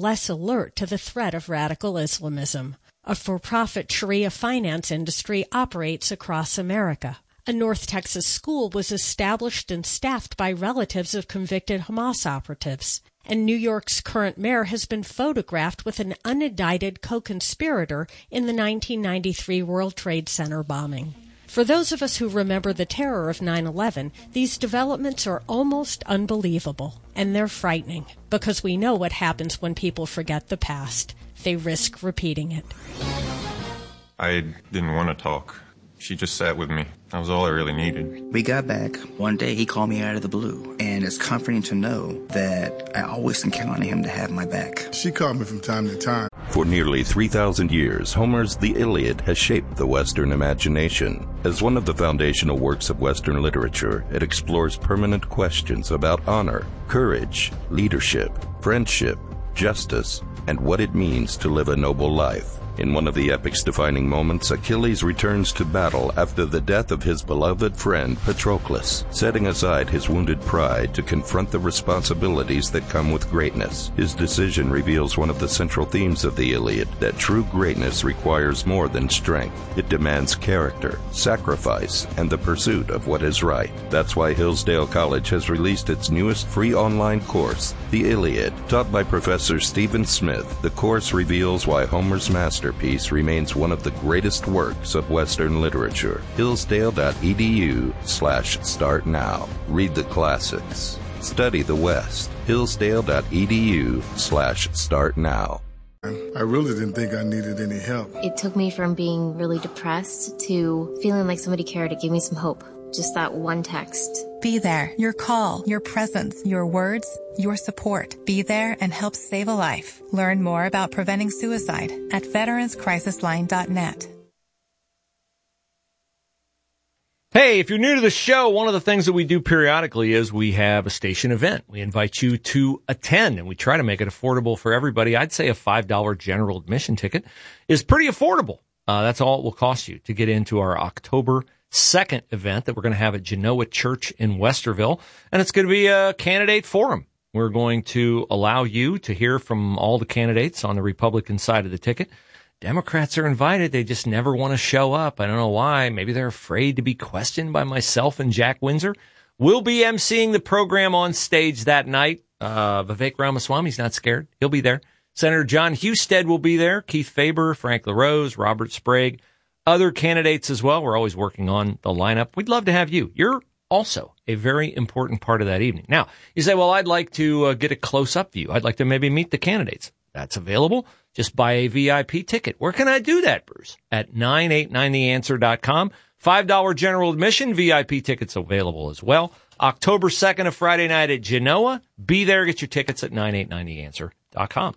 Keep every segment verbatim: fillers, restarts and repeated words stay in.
less alert to the threat of radical Islamism. A for-profit Sharia finance industry operates across America. A North Texas school was established and staffed by relatives of convicted Hamas operatives. And New York's current mayor has been photographed with an unindicted co-conspirator in the nineteen ninety-three World Trade Center bombing. For those of us who remember the terror of nine eleven, these developments are almost unbelievable. And they're frightening, because we know what happens when people forget the past. They risk repeating it. I didn't want to talk. She just sat with me. That was all I really needed. We got back. One day he called me out of the blue. And it's comforting to know that I always can count on him to have my back. She called me from time to time. For nearly three thousand years, Homer's The Iliad has shaped the Western imagination. As one of the foundational works of Western literature, it explores permanent questions about honor, courage, leadership, friendship, justice, and what it means to live a noble life. In one of the epic's defining moments, Achilles returns to battle after the death of his beloved friend Patroclus, setting aside his wounded pride to confront the responsibilities that come with greatness. His decision reveals one of the central themes of the Iliad, that true greatness requires more than strength. It demands character, sacrifice, and the pursuit of what is right. That's why Hillsdale College has released its newest free online course, The Iliad. Taught by Professor Stephen Smith, the course reveals why Homer's master Masterpiece remains one of the greatest works of Western literature. Hillsdale.edu slash start now. Read the classics. Study the West. Hillsdale.edu slash start now. I really didn't think I needed any help. It took me from being really depressed to feeling like somebody cared. It gave me some hope. Just that one text. Be there. Your call, your presence, your words, your support. Be there and help save a life. Learn more about preventing suicide at veterans crisis line dot net. Hey, if you're new to the show, one of the things that we do periodically is we have a station event. We invite you to attend, and we try to make it affordable for everybody. I'd say a five dollars general admission ticket is pretty affordable. Uh, that's all it will cost you to get into our October second event that we're going to have at Genoa Church in Westerville, and it's going to be a candidate forum. We're going to allow you to hear from all the candidates on the Republican side of the ticket. Democrats are invited. They just never want to show up. I don't know why. Maybe they're afraid to be questioned by myself and Jack Windsor. We'll be emceeing the program on stage that night. Uh, Vivek Ramaswamy's not scared. He'll be there. Senator John Husted will be there. Keith Faber, Frank LaRose, Robert Sprague. Other candidates as well. We're always working on the lineup. We'd love to have you. You're also a very important part of that evening. Now, you say, well, I'd like to uh, get a close-up view. I'd like to maybe meet the candidates. That's available. Just buy a V I P ticket. Where can I do that, Bruce? At nine eight nine the answer dot com. five dollars general admission. V I P tickets available as well. October second, a Friday night at Genoa. Be there. Get your tickets at nine eight nine the answer dot com.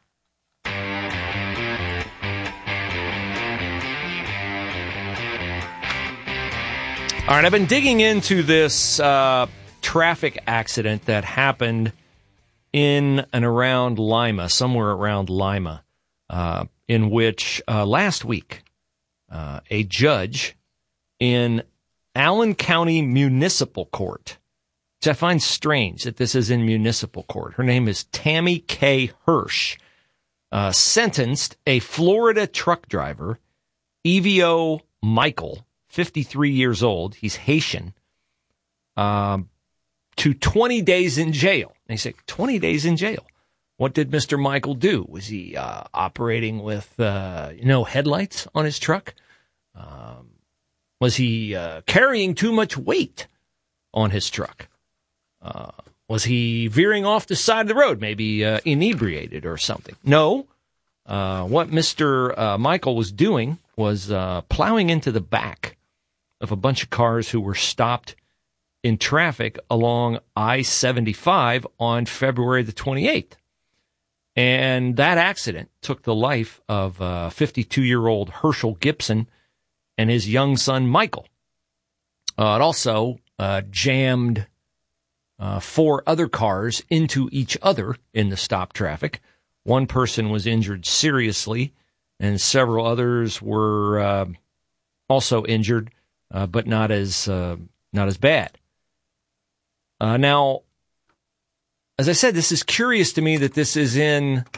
All right, I've been digging into this uh, traffic accident that happened in and around Lima, somewhere around Lima, uh, in which uh, last week uh, a judge in Allen County Municipal Court, which I find strange that this is in municipal court. Her name is Tammy K. Hirsch, uh, sentenced a Florida truck driver, Evio Michael, fifty-three years old, he's Haitian, um, to twenty days in jail. And they say, twenty days in jail. What did Mister Michael do? Was he uh, operating with, uh, you know, headlights on his truck? Um, was he uh, carrying too much weight on his truck? Uh, was he veering off the side of the road, maybe uh, inebriated or something? No. Uh, what Mister Uh, Michael was doing was uh, plowing into the back of a bunch of cars who were stopped in traffic along I seventy-five on February the twenty-eighth. And that accident took the life of uh, fifty-two-year-old Herschel Gibson and his young son, Michael. Uh, it also uh, jammed uh, four other cars into each other in the stop traffic. One person was injured seriously, and several others were uh, also injured, uh, but not as uh, not as bad. Uh, now, as I said, this is curious to me that this is in